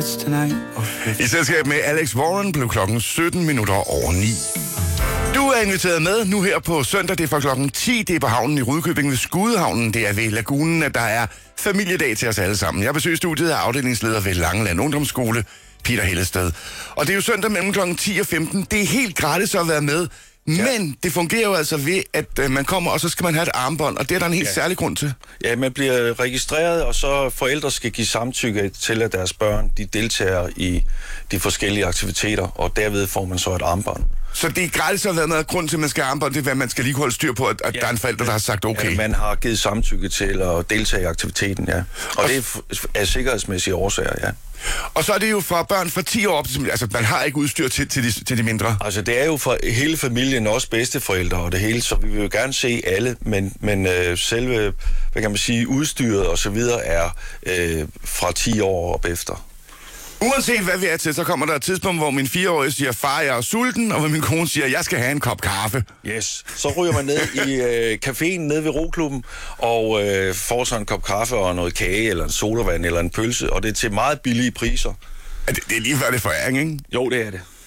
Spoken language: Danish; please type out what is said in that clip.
cigarettes tonight. I selskab med Alex Warren blev klokken 9:17. Du er inviteret med nu her på søndag. Det er fra klokken 10. Det er på havnen i Rudkøbing ved Skudehavnen. Det er ved Lagunen, at der er familiedag til os alle sammen. Jeg besøger studiet af afdelingsleder ved Langeland Ungdomsskole, Peter Hellested. Og det er jo søndag mellem klokken 10 og 15. Det er helt gratis at være med. Men det fungerer jo altså ved, at man kommer, og så skal man have et armbånd, og det er der en helt særlig grund til. Ja, man bliver registreret, og så forældre skal give samtykke til, at deres børn de deltager i de forskellige aktiviteter, og derved får man så et armbånd. Så det er gratis at være med, grund til, at man skal have armbånd, det er, at man skal lige holde styr på, at der er en forælder, der har sagt okay. Ja, man har givet samtykke til at deltage i aktiviteten, ja. Og det er af sikkerhedsmæssige årsager, ja. Og så er det jo for børn fra 10 år op, altså man har ikke udstyr til de mindre. Altså det er jo for hele familien, også bedsteforældre og det hele, så vi vil jo gerne se alle, men selve, hvad kan man sige, udstyret og så videre er fra 10 år op efter. Uanset hvad vi er til, så kommer der et tidspunkt, hvor min 4-årige siger, far, jeg er sulten, og hvor min kone siger, jeg skal have en kop kaffe. Yes. Så ryger man ned i caféen nede ved Roklubben, og får så en kop kaffe og noget kage, eller en sodavand, eller en pølse, og det er til meget billige priser. Det er lige før det foræring, ikke? Jo, det er det.